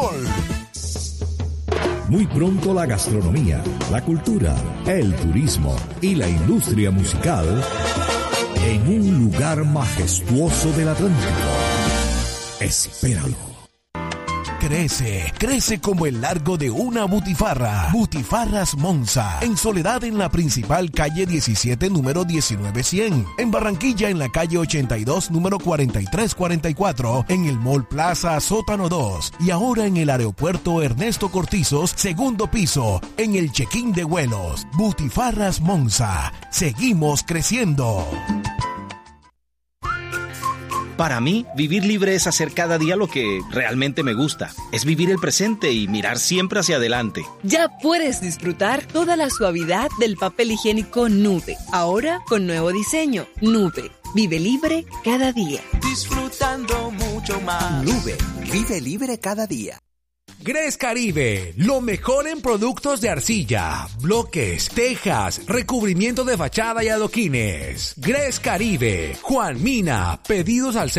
Sol. Muy pronto la gastronomía, la cultura, el turismo y la industria musical en un lugar majestuoso del Atlántico. Espéralo. Crece como el largo de una butifarra. Butifarras Monza, en Soledad en la principal calle 17, número 19100. En Barranquilla en la calle 82, número 4344. En el Mall Plaza Sótano 2. Y ahora en el aeropuerto Ernesto Cortizos, segundo piso, en el check-in de vuelos. Butifarras Monza. Seguimos creciendo. Para mí, vivir libre es hacer cada día lo que realmente me gusta. Es vivir el presente y mirar siempre hacia adelante. Ya puedes disfrutar toda la suavidad del papel higiénico Nube. Ahora con nuevo diseño. Nube. Vive libre cada día. Disfrutando mucho más. Nube. Vive libre cada día. Gres Caribe, lo mejor en productos de arcilla, bloques, tejas, recubrimiento de fachada y adoquines. Gres Caribe, Juan Mina, pedidos al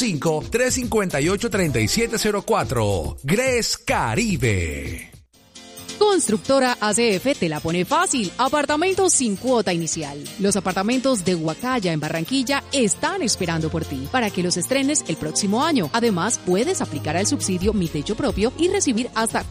605-358-3704. Gres Caribe. Constructora ACF te la pone fácil. Apartamentos sin cuota inicial. Los apartamentos de Huacaya en Barranquilla están esperando por ti para que los estrenes el próximo año. Además, puedes aplicar al subsidio Mi Techo Propio y recibir hasta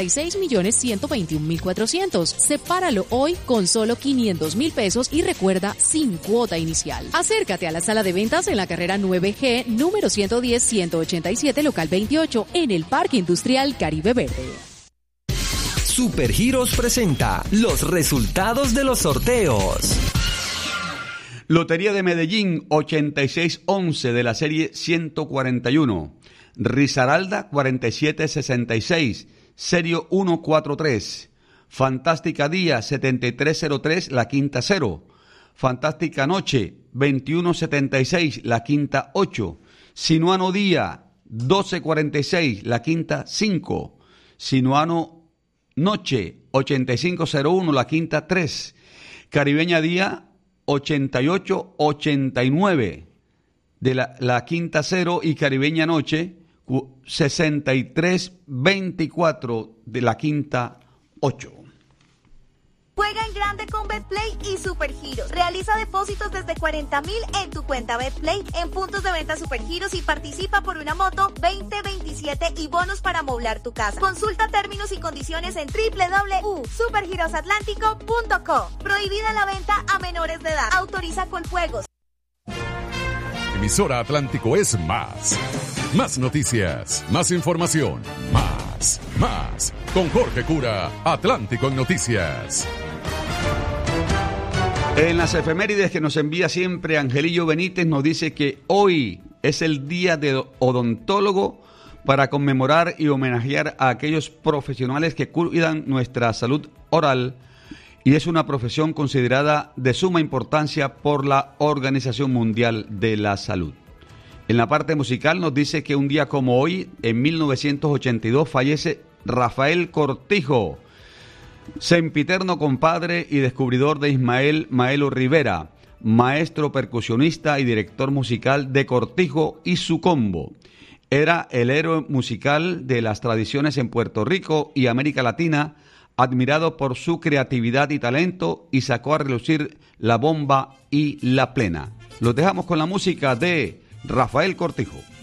46.121.400. Sepáralo hoy con solo 500.000 pesos y recuerda, sin cuota inicial. Acércate a la sala de ventas en la carrera 9G, número 110-187, local 28, en el Parque Industrial Caribe Verde. Supergiros presenta los resultados de los sorteos. Lotería de Medellín, 8611 de la serie 141. Risaralda, 4766, serie 143. Fantástica Día, 7303, la quinta 0. Fantástica Noche, 2176, la quinta 8. Sinuano Día, 1246, la quinta 5. Sinuano Noche, 8501, la quinta 3. Caribeña Día, 8889 de la quinta 0. Y Caribeña Noche, 6324 de la quinta 8. Juega en grande con Betplay y Supergiros. Realiza depósitos desde 40,000 en tu cuenta Betplay en puntos de venta Supergiros y participa por una moto 2027 y bonos para amoblar tu casa. Consulta términos y condiciones en www.supergirosatlántico.com. Prohibida la venta a menores de edad. Autoriza con juegos. Emisora Atlántico es más. Más noticias, más información, más. Con Jorge Cura, Atlántico en Noticias. En las efemérides que nos envía siempre Angelillo Benítez, nos dice que hoy es el día de odontólogo para conmemorar y homenajear a aquellos profesionales que cuidan nuestra salud oral, y es una profesión considerada de suma importancia por la Organización Mundial de la Salud. En la parte musical nos dice que un día como hoy, en 1982, fallece Rafael Cortijo, sempiterno compadre y descubridor de Ismael Maelo Rivera, maestro percusionista y director musical de Cortijo y su combo. Era el héroe musical de las tradiciones en Puerto Rico y América Latina, admirado por su creatividad y talento, y sacó a relucir la bomba y la plena. Los dejamos con la música de Rafael Cortijo.